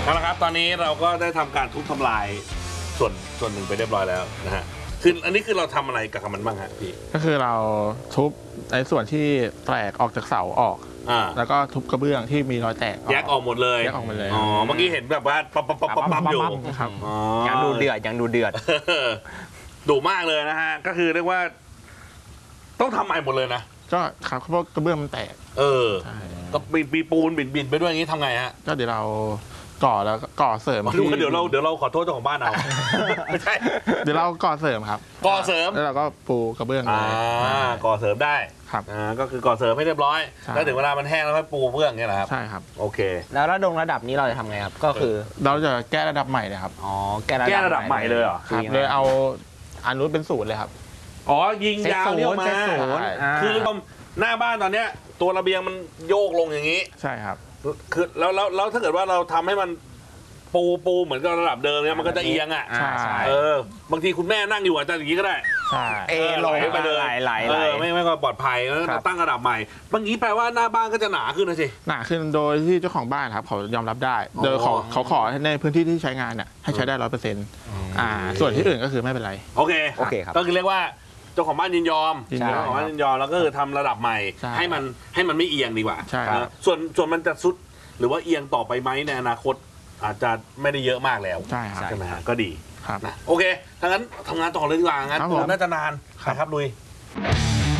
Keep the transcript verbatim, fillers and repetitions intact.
เอาละครับตอนนี้เราก็ได้ทำการทุบทำลายส่วนส่วนหนึ่งไปเรียบร้อยแล้วนะฮะคืออันนี้คือเราทำอะไรกับมันบ้างฮะพี่ก็คือเราทุบในส่วนที่แตกออกจากเสาออกอ่าแล้วก็ทุบกระเบื้องที่มีรอยแตกแยกออกหมดเลยแยกออกหมดเลยอ๋อเมื่อกี้เห็นแบบว่าปั๊บปั๊บปั๊บปั๊บปั๊บอยู่ครับยังดูเดือดยังดูเดือดดุมากเลยนะฮะก็คือเรียกว่าต้องทำใหม่หมดเลยนะก็ครับเพราะกระเบื้องมันแตกเออก็มีปูนบินๆไปด้วยอย่างนี้ทำไงฮะก็เดี๋ยวเราก่อแล้วก่อเสริมดูเดี๋ยวเราเดี๋ยวเราขอโทษเจ้าของบ้านเอาไม่ใช่เดี๋ยวเราก่อเสริมครับก่อเสริมแล้วเราก็ปูกระเบื้องเลยอ่าก่อเสริมได้ครับอ่าก็คือก่อเสริมให้เรียบร้อยแล้วถึงเวลามันแห้งแล้วค่อยปูเบื้องเนี่ยแหละครับใช่ครับโอเคแล้วระดับระดับนี้เราจะทำไงครับก็คือเราจะแก้ระดับใหม่เลยครับอ๋อแก้ระดับแก้ระดับใหม่เลยเหรอครับเลยเอาอันนู้นเป็นศูนย์เลยครับอ๋อยิงยาวเนี่ยมาคือหน้าบ้านตอนเนี้ยตัวระเบียงมันโยกลงอย่างนี้ใช่ครับคือแล้วแล้วแล้วถ้าเกิดว่าเราทำให้มันปูปูเหมือนกับระดับเดิมเนี่ยมันก็จะเอียงอ่ะใช่เออบางทีคุณแม่นั่งอยู่อาจจะอย่างนี้ก็ได้ใช่เอลอยไปเลยไหลเออไม่ไม่ก็ปลอดภัยแล้วตั้งระดับใหม่บางทีแปลว่าหน้าบ้านก็จะหนาขึ้นนะสิหนาขึ้นโดยที่เจ้าของบ้านครับเขายอมรับได้โดยเขาเขาขอในพื้นที่ที่ใช้งานเนี่ยให้ใช้ได้ร้อยเปอร์เซ็นต์อ่าส่วนที่อื่นก็คือไม่เป็นไรโอเคโอเคครับก็คือเรียกว่าเจ้าของบ้านยินยอมเจ้าของบ้านยินยอมแล้วก็คือทำระดับใหม่ให้มันให้มันไม่เอียงดีกว่าใช่ส่วนส่วนมันจะซุดหรือว่าเอียงต่อไปไหมในอนาคตอาจจะไม่ได้เยอะมากแล้วใช่ครับใช่ไหมฮะก็ดีครับนะโอเคถ้างั้นทำงานต่อเลยดีกว่างั้นน่าจะนานนะครับลุย